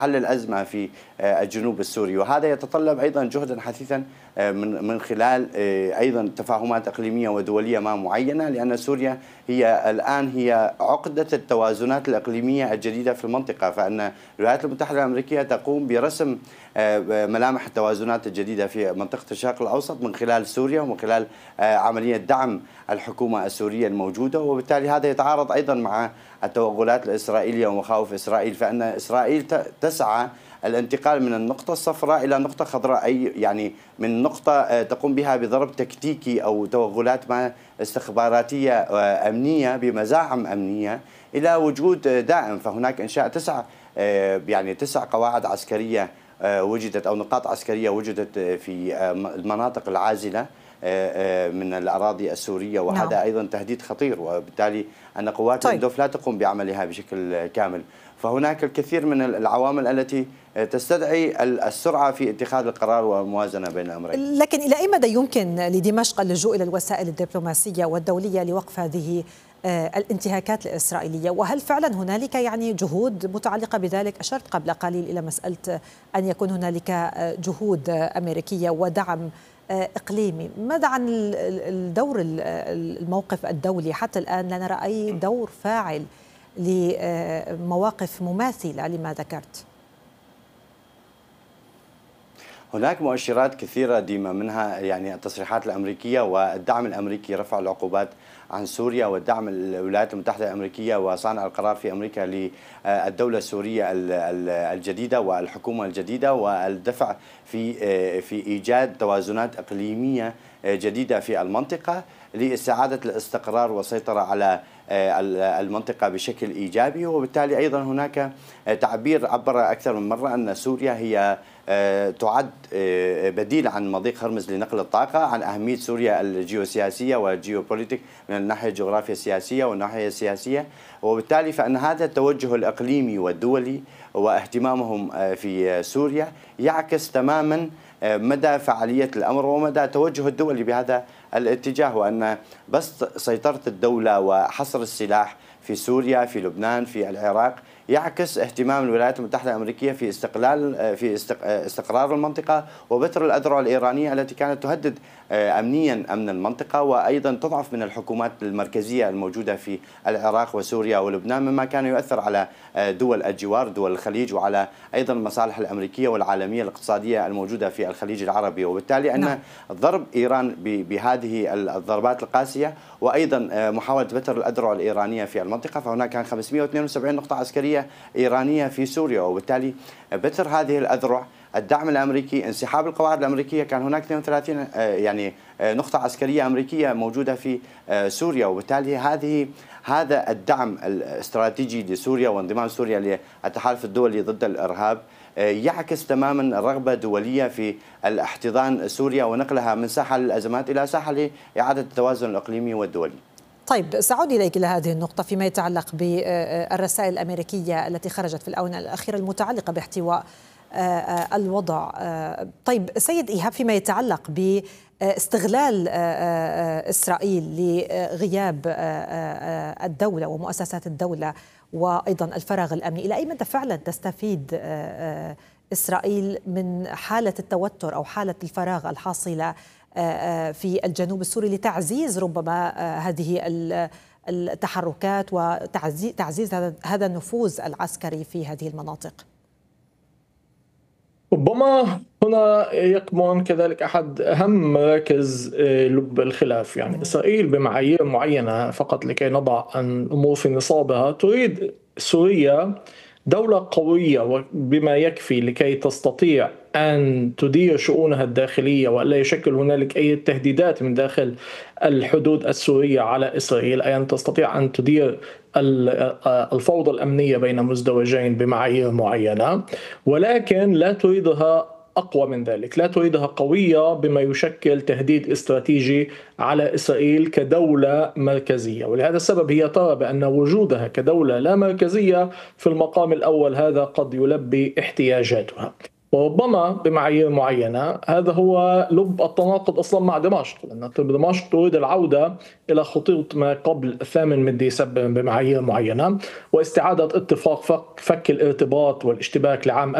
حل الأزمة في الجنوب السوري، وهذا يتطلب أيضا جهدا حثيثا من خلال أيضا تفاهمات إقليمية ودولية ما معينة، لأن سوريا هي عقدة التوازنات الإقليمية الجديدة في المنطقة. فإن الولايات المتحدة الأمريكية تقوم برسم ملامح التوازنات الجديدة في منطقة الشرق الأوسط من خلال سوريا ومن خلال عملية دعم الحكومة السورية الموجودة، وبالتالي هذا يتعارض أيضا مع التوغلات الإسرائيلية ومخاوف إسرائيل. فإن إسرائيل تسعى الانتقال من النقطة الصفراء إلى نقطة خضراء، أي يعني من نقطة تقوم بها بضرب تكتيكي أو توغلات ما استخباراتية أمنية بمزاعم أمنية إلى وجود دائم. فهناك إنشاء تسع قواعد عسكرية وجدت، أو نقاط عسكرية وجدت في المناطق العازلة من الأراضي السورية، وهذا أيضا تهديد خطير، وبالتالي أن قوات الدوف لا تقوم بعملها بشكل كامل. فهناك الكثير من العوامل التي تستدعي السرعة في اتخاذ القرار والموازنة بين الأمرين. لكن إلى أي مدى يمكن لدمشق اللجوء إلى الوسائل الدبلوماسية والدولية لوقف هذه الانتهاكات الإسرائيلية؟ وهل فعلا هنالك جهود متعلقة بذلك؟ أشرت قبل قليل إلى مسألة أن يكون هنالك جهود أمريكية ودعم إقليمي. ماذا عن الموقف الدولي؟ حتى الآن لا نرى أي دور فاعل لمواقف مماثلة لما ذكرت. هناك مؤشرات كثيرة ديما، منها التصريحات الأمريكية والدعم الأمريكي رفع العقوبات عن سوريا، والدعم الولايات المتحدة الأمريكية وصانع القرار في أمريكا للدولة السورية الجديدة والحكومة الجديدة، والدفع في إيجاد توازنات إقليمية جديدة في المنطقة لاستعادة الاستقرار والسيطرة على المنطقة بشكل إيجابي. وبالتالي أيضا هناك عبر أكثر من مرة أن سوريا هي تعد بديل عن مضيق هرمز لنقل الطاقة، عن أهمية سوريا الجيوسياسية والجيوبوليتيك من الناحية الجغرافية السياسية والناحية السياسية. وبالتالي فإن هذا التوجه الإقليمي والدولي واهتمامهم في سوريا يعكس تماما مدى فعالية الأمر ومدى توجه الدولي بهذا الاتجاه، وأن بس سيطرة الدولة وحصر السلاح في سوريا، في لبنان، في العراق يعكس اهتمام الولايات المتحدة الأمريكية في استقرار المنطقة وبتر الأذرع الإيرانية التي كانت تهدد أمنيا أمن المنطقة، وأيضا تضعف من الحكومات المركزية الموجودة في العراق وسوريا ولبنان، مما كان يؤثر على دول الجوار، دول الخليج، وعلى أيضا المصالح الأمريكية والعالمية الاقتصادية الموجودة في الخليج العربي. وبالتالي أن ضرب إيران بهذه الضربات القاسية وأيضا محاولة بتر الأذرع الإيرانية في المنطقة، فهناك كان 572 نقطة عسكرية إيرانية في سوريا، وبالتالي بتر هذه الأذرع، الدعم الأمريكي، انسحاب القواعد الأمريكية، كان هناك 32 نقطة عسكرية أمريكية موجودة في سوريا. وبالتالي هذا الدعم الاستراتيجي لسوريا وانضمام سوريا للتحالف الدولي ضد الإرهاب يعكس تماما رغبة دولية في الاحتضان سوريا ونقلها من ساحة للأزمات إلى ساحة لإعادة التوازن الإقليمي والدولي. طيب، سأعود إليك إلى هذه النقطة فيما يتعلق بالرسائل الأمريكية التي خرجت في الآونة الأخيرة المتعلقة باحتواء الوضع. طيب سيد إيهاب، فيما يتعلق باستغلال إسرائيل لغياب الدولة ومؤسسات الدولة وأيضا الفراغ الأمني، إلى أي مدى فعلا تستفيد إسرائيل من حالة التوتر أو حالة الفراغ الحاصلة في الجنوب السوري لتعزيز ربما هذه التحركات وتعزيز هذا النفوذ العسكري في هذه المناطق؟ ربما هنا يكمن كذلك أحد أهم مراكز لب الخلاف. إسرائيل بمعايير معينة، فقط لكي نضع الأمور في نصابها، تريد سوريا دولة قوية بما يكفي لكي تستطيع أن تدير شؤونها الداخلية وألا يشكل هنالك أي تهديدات من داخل الحدود السورية على إسرائيل، أي أن تستطيع أن تدير الفوضى الأمنية بين مزدوجين بمعايير معينة، ولكن لا تريدها أقوى من ذلك، لا تريدها قوية بما يشكل تهديد استراتيجي على إسرائيل كدولة مركزية. ولهذا السبب هي ترى بأن وجودها كدولة لا مركزية في المقام الأول هذا قد يلبي احتياجاتها. وربما بمعايير معينة هذا هو لب التناقض أصلا مع دمشق، لأن دمشق تريد العودة إلى خطوط ما قبل 8 ديسمبر بمعايير معينة، واستعادة اتفاق فك الارتباط والاشتباك لعام